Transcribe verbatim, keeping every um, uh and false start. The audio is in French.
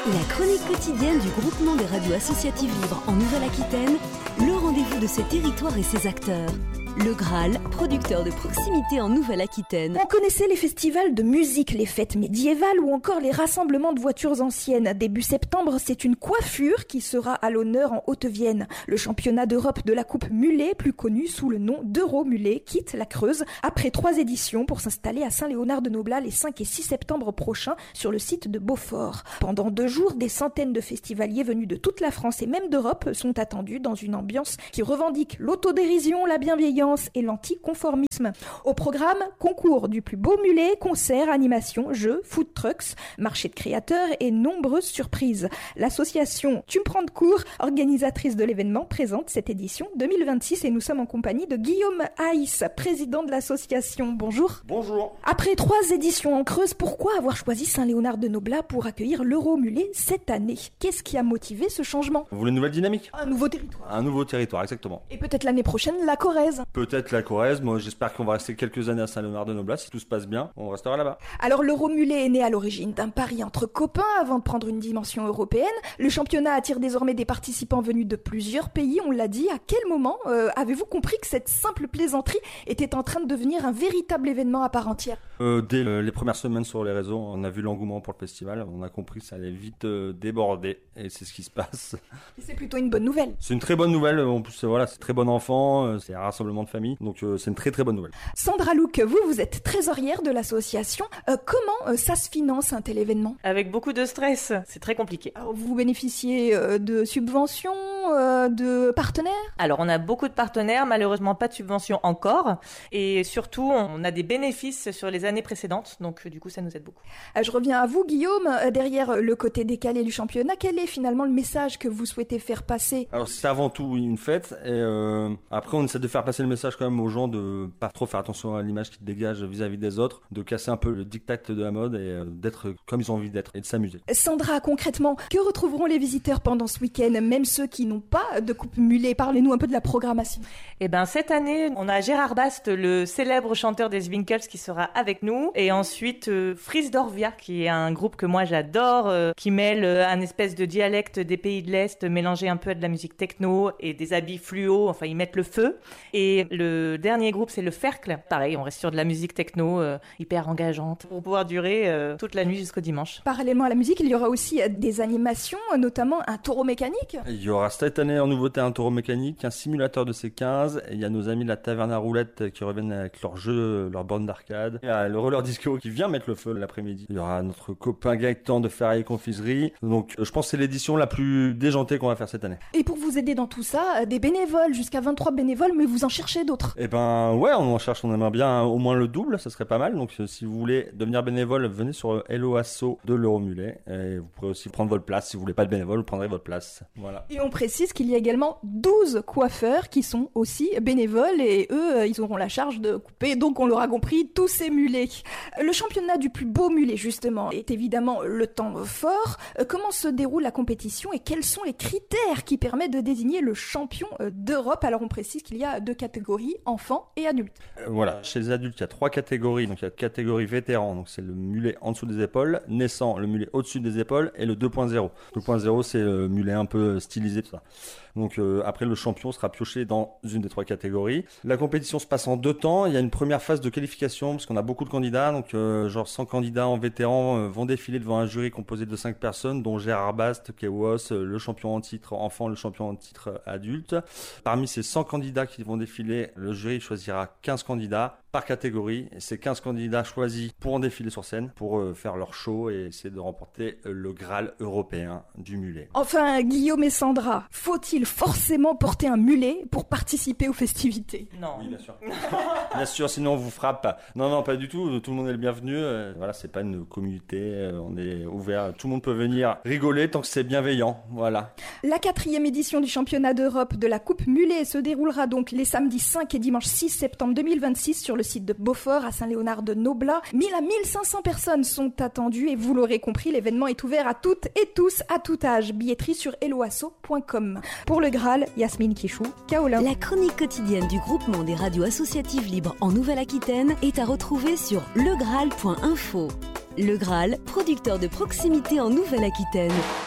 La chronique quotidienne du groupement des radios associatives libres en Nouvelle-Aquitaine, le rendez-vous de ses territoires et ses acteurs. Le Graal, producteur de proximité en Nouvelle-Aquitaine. On connaissait les festivals de musique, les fêtes médiévales ou encore les rassemblements de voitures anciennes. Début septembre, c'est une coiffure qui sera à l'honneur en Haute-Vienne. Le championnat d'Europe de la Coupe Mulet, plus connu sous le nom d'Euro-Mulet, quitte la Creuse après trois éditions pour s'installer à Saint-Léonard-de-Noblat les cinq et six septembre prochains sur le site de Beaufort. Pendant deux jours, des centaines de festivaliers venus de toute la France et même d'Europe sont attendus dans une ambiance qui revendique l'autodérision, la bienveillance et l'anticonformisme. Au programme, concours du plus beau mulet, concerts, animations, jeux, food trucks, marché de créateurs et nombreuses surprises. L'association Tu me prends de court, organisatrice de l'événement, présente cette édition deux mille vingt-six et nous sommes en compagnie de Guillaume Haïs, président de l'association. Bonjour. Bonjour. Après trois éditions en Creuse, pourquoi avoir choisi Saint-Léonard-de-Noblat pour accueillir l'Euro-Mulet cette année? Qu'est-ce qui a motivé ce changement? Vous voulez une nouvelle dynamique? Un nouveau territoire. Un nouveau territoire, exactement. Et peut-être l'année prochaine, la Corrèze. Peut-être la Corrèze, moi j'espère qu'on va rester quelques années à Saint-Léonard-de-Noblat, si tout se passe bien, on restera là-bas. Alors l'Euro-Mulet est né à l'origine d'un pari entre copains avant de prendre une dimension européenne. Le championnat attire désormais des participants venus de plusieurs pays, on l'a dit. À quel moment euh, avez-vous compris que cette simple plaisanterie était en train de devenir un véritable événement à part entière? euh, Dès euh, les premières semaines sur les réseaux, on a vu l'engouement pour le festival, on a compris que ça allait vite euh, déborder, et c'est ce qui se passe. Et c'est plutôt une bonne nouvelle. C'est une très bonne nouvelle, en plus voilà, c'est très bon enfant, euh, c'est un rassemblement de famille, donc euh, c'est une très très bonne nouvelle. Sandra Louk, vous, vous êtes trésorière de l'association. Euh, comment euh, ça se finance un tel événement? Avec beaucoup de stress, c'est très compliqué. Alors, vous bénéficiez euh, de subventions, euh, de partenaires? Alors on a beaucoup de partenaires, malheureusement pas de subventions encore, et surtout on a des bénéfices sur les années précédentes, donc euh, du coup ça nous aide beaucoup. Euh, je reviens à vous Guillaume, euh, derrière le côté décalé du championnat, quel est finalement le message que vous souhaitez faire passer? Alors c'est avant tout une fête, et euh, après on essaie de faire passer le message quand même aux gens de pas trop faire attention à l'image qu'ils dégagent vis-à-vis des autres, de casser un peu le diktat de la mode et euh, d'être comme ils ont envie d'être et de s'amuser. Sandra, concrètement, que retrouveront les visiteurs pendant ce week-end, même ceux qui n'ont pas de coupe mulet? Parlez-nous un peu de la programmation. Eh ben cette année, on a Gérard Bast, le célèbre chanteur des Winkles, qui sera avec nous, et ensuite euh, Frise d'Orvia, qui est un groupe que moi j'adore, euh, qui mêle euh, un espèce de dialecte des pays de l'Est, mélangé un peu à de la musique techno et des habits fluo, enfin ils mettent le feu. Et le dernier groupe, c'est le Fercle. Pareil, on reste sur de la musique techno euh, hyper engageante pour pouvoir durer euh, toute la nuit jusqu'au dimanche. Parallèlement à la musique, il y aura aussi euh, des animations, notamment un taureau mécanique. Il y aura cette année en nouveauté un taureau mécanique, un simulateur de C quinze, et il y a nos amis de la Taverne à Roulettes qui reviennent avec leurs jeux, leurs bornes d'arcade. Il y a le roller disco qui vient mettre le feu l'après-midi. Il y aura notre copain Gaëtan de Ferraille et Confiserie. Donc je pense que c'est l'édition la plus déjantée qu'on va faire cette année. Et pour vous aider dans tout ça, des bénévoles, jusqu'à vingt-trois bénévoles, mais vous en cherchez d'autres? Eh ben ouais, on en cherche, on aimerait bien au moins le double, ça serait pas mal. Donc euh, si vous voulez devenir bénévole, venez sur euh, Hello Asso de l'Euro-Mulet. Et vous pourrez aussi prendre votre place. Si vous voulez pas de bénévole, vous prendrez votre place. Voilà. Et on précise qu'il y a également douze coiffeurs qui sont aussi bénévoles et eux, euh, ils auront la charge de couper, donc on l'aura compris, tous ces mulets. Le championnat du plus beau mulet, justement, est évidemment le temps fort. Euh, comment se déroule la compétition et quels sont les critères qui permettent de désigner le champion euh, d'Europe? Alors on précise qu'il y a deux catégories, enfants et adultes. Euh, voilà, chez les adultes, il y a trois catégories. Donc il y a la catégorie vétéran, donc c'est le mulet en dessous des épaules, naissant, le mulet au-dessus des épaules, et le deux point zéro. deux point zéro, c'est le mulet un peu stylisé, tout ça. Donc euh, après, le champion sera pioché dans une des trois catégories. La compétition se passe en deux temps. Il y a une première phase de qualification parce qu'on a beaucoup de candidats. Donc euh, genre cent candidats en vétéran euh, vont défiler devant un jury composé de cinq personnes, dont Gérard Bast, Kewos, euh, le champion en titre enfant, le champion en titre adulte. Parmi ces cent candidats qui vont défiler, le jury choisira quinze candidats par catégorie. Et ces quinze candidats choisis pourront défiler sur scène pour euh, faire leur show et essayer de remporter euh, le Graal européen du mulet. Enfin, Guillaume et Sandra, faut-il forcément porter un mulet pour participer aux festivités? Non. Oui, bien sûr. Bien sûr, sinon on vous frappe. Non, non, pas du tout. Tout le monde est le bienvenu. Euh, voilà, c'est pas une communauté. Euh, on est ouvert. Tout le monde peut venir rigoler tant que c'est bienveillant. Voilà. La quatrième édition du championnat d'Europe de la Coupe Mulet se déroulera donc les samedis cinq et dimanche six septembre deux mille vingt-six sur le site de Beaufort à Saint-Léonard-de-Noblat. mille à mille cinq cents personnes sont attendues et vous l'aurez compris, l'événement est ouvert à toutes et tous, à tout âge. Billetterie sur helloasso point com. Pour le Graal, Yasmine Kichou, Kaola. La chronique quotidienne du groupement des radios associatives libres en Nouvelle-Aquitaine est à retrouver sur legraal point info. Le Graal, producteur de proximité en Nouvelle-Aquitaine.